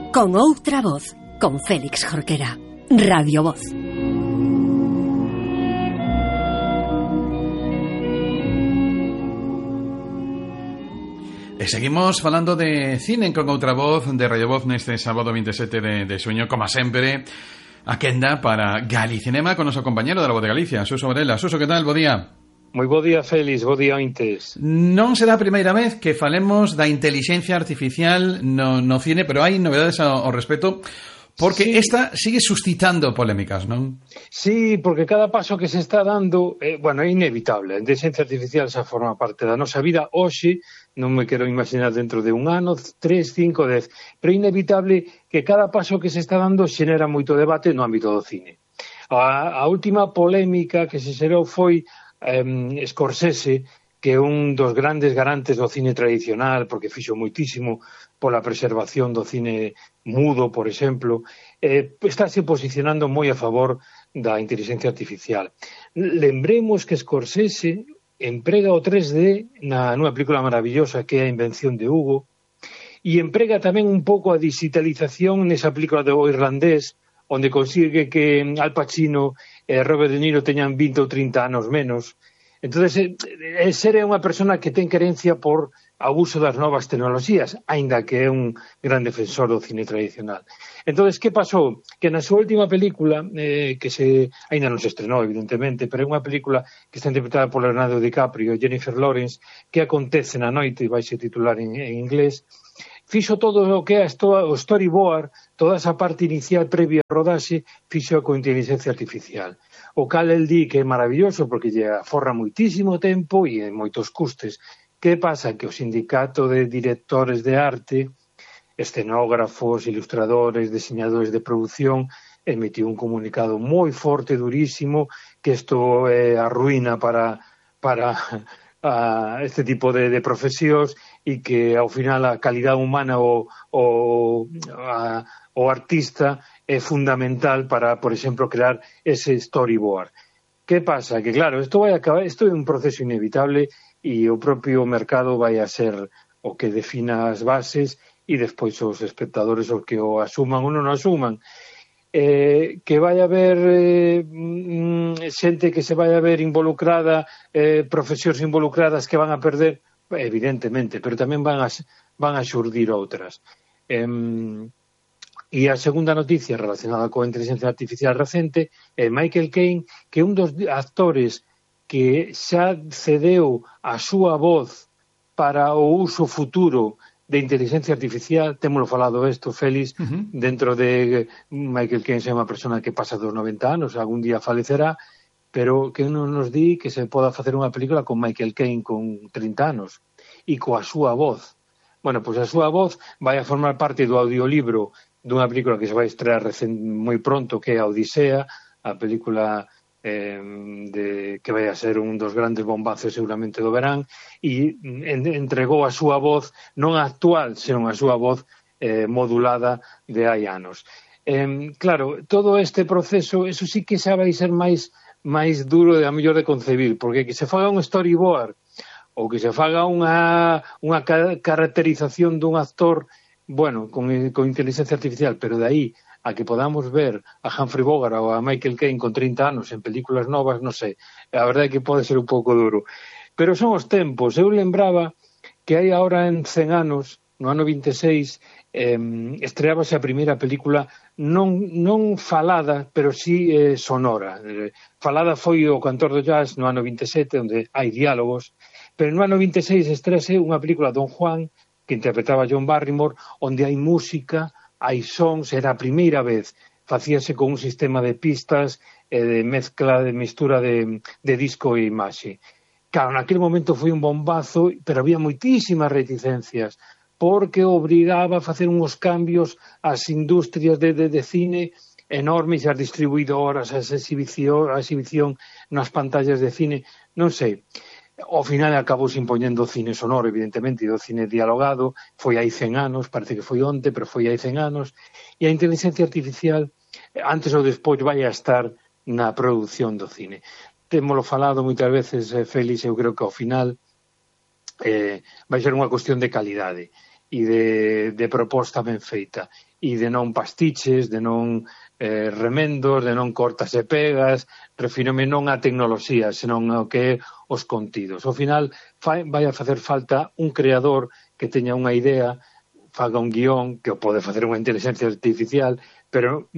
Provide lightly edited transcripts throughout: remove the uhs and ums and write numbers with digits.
Con outra voz, con Félix Jorquera. Radio Voz. E seguimos falando de cine con outra voz de Radio Voz neste sábado 27 de xuño, como sempre, a quenda para Galicinema con noso compañero da Voz de Galicia, Suso Varela. Suso, que tal? Bo día. Moi bo día, Félix, bo día ointes. Non será a primeira vez que falemos da intelixencia artificial no cine, pero hai novedades ao respecto, porque sí, esta sigue suscitando polémicas, non? Sí, porque cada paso que se está dando, é inevitable. A inteligencia artificial xa forma parte da nosa vida. Hoxe, non me quero imaginar dentro de un ano, 3, 5, 10, pero é inevitable que cada paso que se está dando xenera moito debate no ámbito do cine. A última polémica que se xerou foi Scorsese, que é un dos grandes garantes do cine tradicional, porque fixo moitísimo pola preservación do cine mudo, por exemplo, estáse posicionando moi a favor da inteligencia artificial. Lembremos que Scorsese emprega o 3D nunha película maravillosa que é A invención de Hugo, e emprega tamén un pouco a digitalización nesa película do irlandés, onde consigue que Al Pacino e Robert De Niro teñan 20 ou 30 anos menos. Entón, ser é unha persona que ten querencia por ao uso das novas tecnoloxías, aínda que é un gran defensor do cine tradicional. Entón, que pasou? Que na súa última película, aínda non se estrenou, evidentemente, pero é unha película que está interpretada por Leonardo DiCaprio e Jennifer Lawrence, que acontece na noite, e vaise titular en inglés, fixo todo o que é o storyboard, toda esa parte inicial previa a rodaxe, fixo con inteligencia artificial. O cal el di que é maravilloso porque lle aforra moitísimo tempo e moitos custes. Que pasa? Que o sindicato de directores de arte, escenógrafos, ilustradores, diseñadores de produción, emitiu un comunicado moi forte, durísimo, que isto é a ruína para este tipo de profesións e que ao final a calidade humana o artista é fundamental para, por exemplo, crear ese storyboard. Que pasa? Que claro, isto é un proceso inevitable e o propio mercado vai a ser o que defina as bases e despois os espectadores o que o asuman ou non o asuman. Que vai haber xente que se vai a ver involucrada, profesións involucradas que van a perder, evidentemente, pero tamén van a xurdir outras. E a segunda noticia relacionada coa inteligencia artificial recente é Michael Caine, que é un dos actores que xa cedeu a súa voz para o uso futuro de inteligencia artificial. Témolo falado isto, Félix, dentro de Michael Caine é unha persona que pasa dos 90 anos, algún día falecerá, pero que non nos di que se poda facer unha película con Michael Caine con 30 anos e coa súa voz. Bueno, pois a súa voz vai a formar parte do audiolibro dunha película que se vai estrear moi pronto, que é a Odisea, a película que vai a ser un dos grandes bombazos seguramente do verán, e entregou a súa voz, non a actual, senón a súa voz modulada de hai anos. Claro, todo este proceso, eso sí que xa vai ser máis duro a mellor de concebir, porque que se faga un storyboard ou que se faga unha caracterización dun actor, bueno, con inteligencia artificial, pero de aí a que podamos ver a Humphrey Bogart ou a Michael Caine con 30 anos en películas novas, non sei, a verdade é que pode ser un pouco duro. Pero son os tempos. Eu lembraba que hai agora en 100 anos, no ano 26, estreábase a primeira película non falada, pero sí sonora. Falada foi O cantor do jazz no ano 27, onde hai diálogos, pero no ano 26 estrease unha película Don Juan, que interpretaba John Barrymore, onde hai música, hai sons, era a primeira vez, facíase con un sistema de pistas, de mezcla, de mistura de disco e imaxe. Claro, naquele momento foi un bombazo, pero había moitísimas reticencias, porque obrigaba a facer uns cambios ás industrias de cine enormes, as distribuidoras, a exhibición nas pantallas de cine, non sei. Ao final acabou impoñendo o cine sonoro, evidentemente, e o cine dialogado. Foi hai 100 anos, parece que foi onte, pero foi hai 100 anos. E a inteligencia artificial, antes ou despois, vai a estar na produción do cine. Témolo falado moitas veces, Félix, eu creo que ao final vai ser unha cuestión de calidade. de proposta ben feita, e de non pastiches, de non remendos, de non cortas e pegas, refírome non á tecnoloxía, senón ao que é os contidos. Ao final vai a facer falta un creador que teña unha idea, faga un guión, que o pode facer unha inteligencia artificial, pero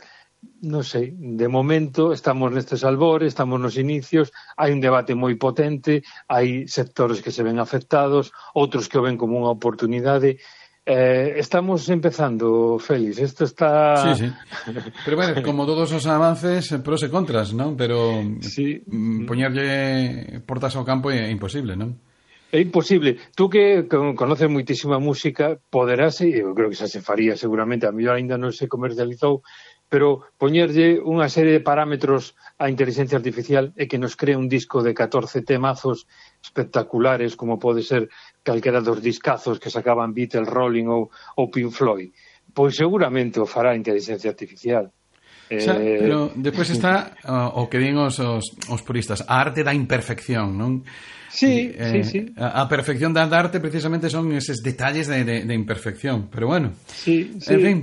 non sei, de momento estamos nestes albores, estamos nos inicios, hai un debate moi potente, hai sectores que se ven afectados, outros que o ven como unha oportunidade. Estamos empezando, Félix, isto está... Sí. Pero bueno, como todos os avances, pros e contras, non? Pero sí. Poñerlle portas ao campo é imposible, non? É imposible. Tú que conoces moitísima música, poderás, eu creo que xa se faría seguramente, a mellor ainda non se comercializou, pero poñerlle unha serie de parámetros á inteligencia artificial e que nos crea un disco de 14 temazos espectaculares, como pode ser calquera dos discazos que sacaban Beatles, Rolling ou Pink Floyd. Pois seguramente o fará a inteligencia artificial. Pero despois está o que din os puristas, a arte da imperfección, non? Sí. A perfección da arte precisamente son eses detalles de imperfección, pero bueno. Sí. En fin,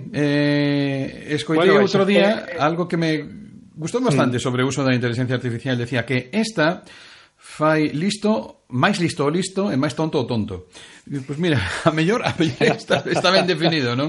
escoitei outro día algo que me gustou bastante sobre o uso da inteligencia artificial. Decía que esta fai máis listo o listo e máis tonto o tonto. Pois mira, a mellor está ben definido, non?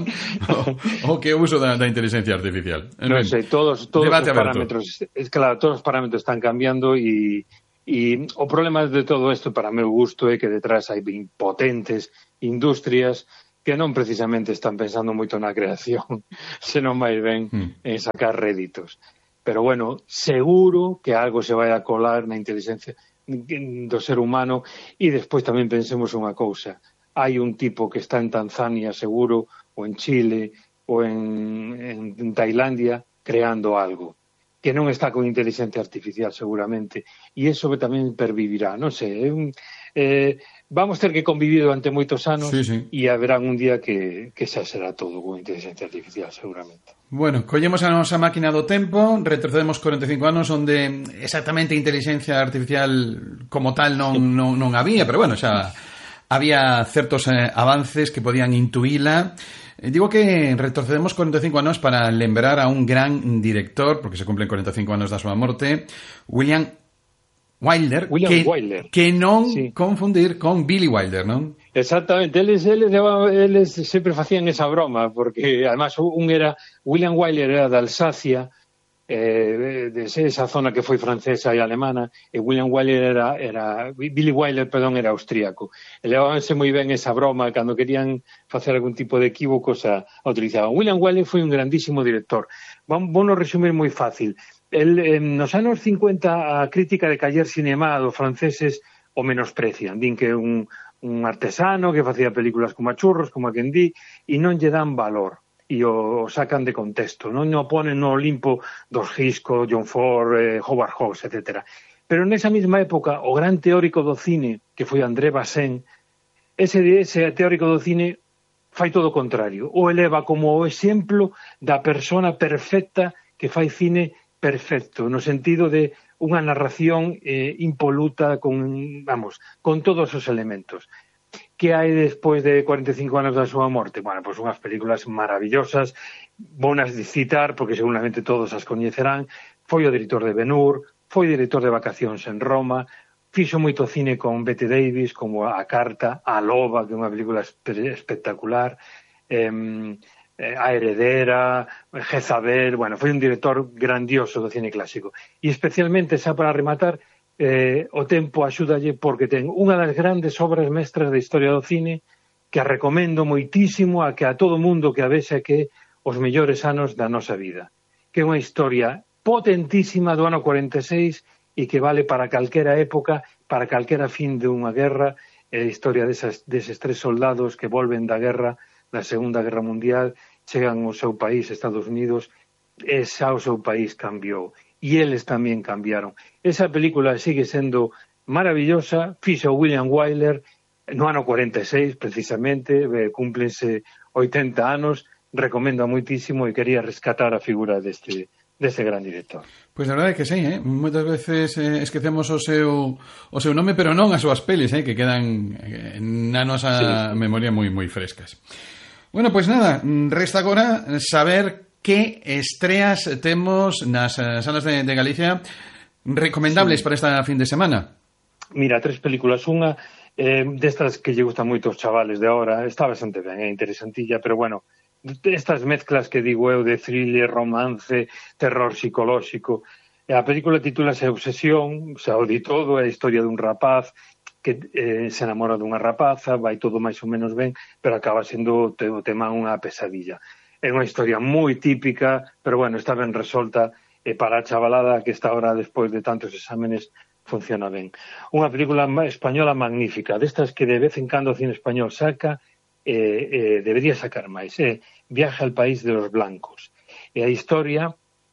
O que o uso da inteligencia artificial. Non sei, todos os parámetros, claro, todos os parámetros están cambiando e o problema de todo isto, para meu gusto, é que detrás hai potentes industrias que non precisamente están pensando moito na creación, senón máis ben en sacar réditos. Pero bueno, seguro que algo se vai a colar na inteligencia do ser humano. E despois tamén pensemos unha cousa, hai un tipo que está en Tanzania seguro, ou en Chile, ou en Tailandia, creando algo que non está con inteligencia artificial seguramente, e iso tamén pervivirá, non sei, vamos ter que convivir durante moitos anos, e haberá un día que xa será todo con inteligencia artificial seguramente. Bueno, collemos a nosa máquina do tempo, retrocedemos 45 anos onde exactamente inteligencia artificial como tal non había, pero bueno, xa había certos avances que podían intuíla. Digo que retrocedemos 45 anos para lembrar a un gran director, porque se cumplen 45 anos da súa morte, William Wilder, que non confundir con Billy Wilder, non? Exactamente, eles sempre facían esa broma, porque además William Wilder era de Alsacia, de esa zona que foi francesa e alemana, e Billy Wilder, era austríaco. E levábanse moi ben esa broma, cando querían facer algún tipo de equívoco, a utilizaban. William Wilder foi un grandísimo director. Vamos resumir moi fácil. Nos anos 50 a crítica de Cahiers Cinema dos franceses o menosprecian. Din que é un artesano que facía películas como a churros, como a quen di, e non lle dan valor. E o sacan de contexto, non o ponen no Olimpo dos Hitchcock, John Ford, Howard Hawks, etc. Pero nesa mesma época, o gran teórico do cine, que foi André Bazin, ese teórico do cine fai todo o contrario, o eleva como o exemplo da persona perfecta que fai cine perfecto, no sentido de unha narración impoluta con todos os elementos. Que hai despois de 45 anos da súa morte? Bueno, pois unhas películas maravillosas, bonas de citar, porque seguramente todos as coñecerán. Foi o director de Ben-Hur, foi director de Vacacións en Roma, fixo moito cine con Bette Davis, como A Carta, A Loba, que é unha película espectacular, A Heredera, Jezabel. Bueno, foi un director grandioso do cine clásico. E especialmente, xa para rematar, o tempo axúdalle porque ten unha das grandes obras mestras da historia do cine, que a recomendo moitísimo a todo mundo que a vexe, que os mellores anos da nosa vida, que é unha historia potentísima do ano 46 e que vale para calquera época, para calquera fin de unha guerra. É a historia deses tres soldados que volven da guerra, da Segunda Guerra Mundial, chegan ao seu país, Estados Unidos, e xa o seu país cambiou. E eles tamén cambiaron. Esa película sigue sendo maravillosa, fixo William Wilder no ano 46, precisamente, cúmplense 80 anos, recomendo moitísimo e quería rescatar a figura deste dese gran director. Pois a verdade é que sí, moitas veces esquecemos o seu nome, pero non as súas pelis, que quedan na nosa memoria moi moi frescas. Bueno, pois nada, resta agora saber que estreas temos nas salas de Galicia recomendables para esta fin de semana. Mira, 3 películas, unha destas que lle gustan moito aos chavales de ahora, está bastante ben, é interesantilla, pero bueno, estas mezclas que digo eu de thriller, romance, terror psicolóxico. A película titúlase Obsesión, xa o di todo, é a historia dun rapaz que se enamora dunha rapaza, vai todo máis ou menos ben, pero acaba sendo o tema unha pesadilla. É unha historia moi típica, pero bueno, está ben resolta, e para a chavalada que está ahora despois de tantos exámenes funciona ben. Unha película española magnífica, destas que de vez en cando o cine español saca, debería sacar máis. Viaje al país de los blancos. E a historia,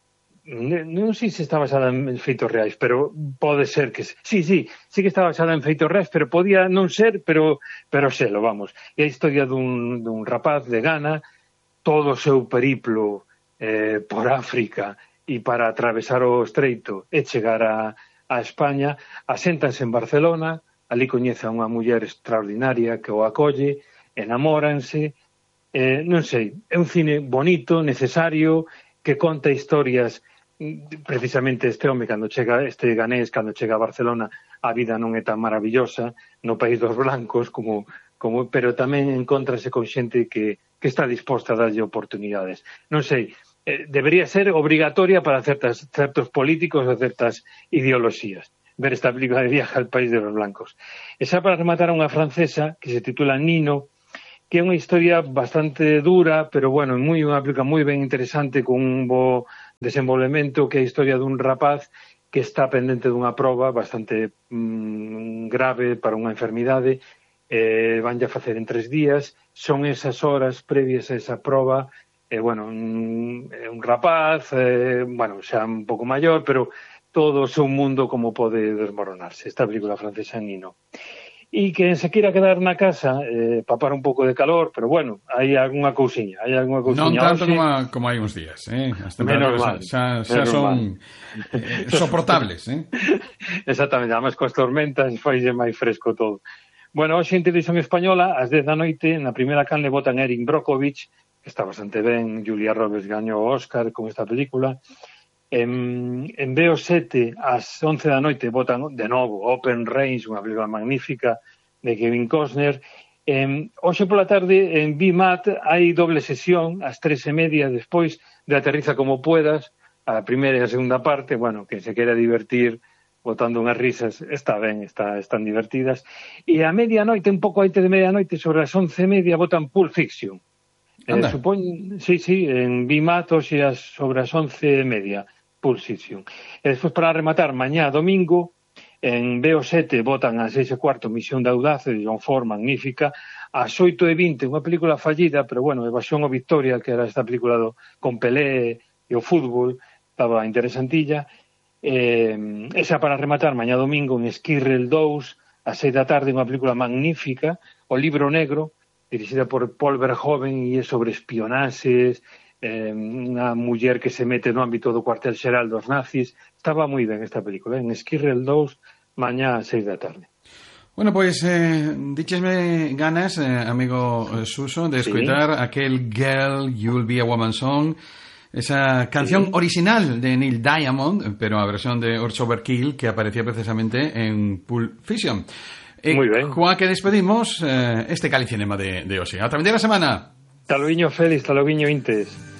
non sei se está basada en feitos reais, pero pode ser que sí que está basada en feitos reais, pero podía non ser, pero selo, vamos. E a historia dun rapaz de Ghana, todo o seu periplo por África e para atravesar o estreito e chegar a España, aséntanse en Barcelona, ali coñece a unha muller extraordinaria que o acolle, enamóranse, non sei, é un cine bonito, necesario, que conta historias, precisamente este home, este ganés, cando chega a Barcelona, a vida non é tan maravillosa, no país dos blancos, pero tamén encontrase con xente que está disposta a darlle oportunidades. Non sei, debería ser obrigatoria para certos políticos ou certas ideoloxías ver esta película de Viaje al país de los blancos. E xa para rematar unha francesa que se titula Nino, que é unha historia bastante dura, pero bueno, unha película moi ben interesante, con un bo desenvolvemento, que é a historia dun rapaz que está pendente dunha proba bastante grave para unha enfermidade, vanlle a facer en 3 días, son esas horas previas a esa proba, bueno, un rapaz, bueno, xa un pouco maior, pero todo o seu mundo como pode desmoronarse. Esta película francesa Nino. E que se queira quedar na casa, papar un pouco de calor, pero bueno, hai algunha cousiña. Non tanto como hai uns días, as temperaturas xa son soportables, Exactamente, además coas tormentas faise máis fresco todo. Bueno, hoxe en Televisión Española, ás 10 da noite, na primeira canle votan Erin Brockovich, que está bastante ben, Julia Roberts gañou o Óscar con esta película. En BO7, ás 11 da noite, votan de novo Open Range, unha película magnífica de Kevin Costner. Hoxe pola tarde, en BMAT, hai doble sesión, ás 3:30, despois de Aterriza como puedas, a primeira e a segunda parte. Bueno, que se quera divertir botando unhas risas, está ben, están divertidas. E a medianoite, un pouco antes de medianoite, sobre as 11:30, votan Pulp Fiction. Sí, en BMAT, hoxe sobre as 11:30. Pulp Fiction. E despois, para rematar, mañá domingo, en BO7 votan ás 6:15 Misión de Audace, de John Ford, magnífica, ás 8:20, unha película fallida, pero bueno, Evasión o Victoria, que era esta película con Pelé e o fútbol, estaba interesantilla. Esa para rematar, mañá domingo, en Esquirrel 2, ás 6 da tarde, unha película magnífica, O Libro Negro, dirixida por Paul Verhoeven, e é sobre espionaxes, unha muller que se mete no ámbito do cuartel xeral dos nazis. Estaba moi ben esta película, en Esquirrel 2, mañá a 6 da tarde. Bueno, pois díchesme ganas, amigo Suso, de escoitar aquel Girl, You'll Be a Woman Song, esa canción original de Neil Diamond, pero a versión de Urge Overkill, que aparecía precisamente en Pulp Fiction. Moi ben. Coa que despedimos este Calicinema de hoxe. Ata a vindeira semana. Taloguiño Félix, taloguiño Intes.